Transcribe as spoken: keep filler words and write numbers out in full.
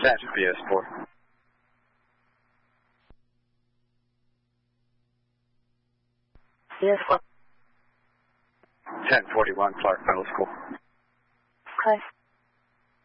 Attention B S four. B S four. ten forty-one Clark Middle School. Okay.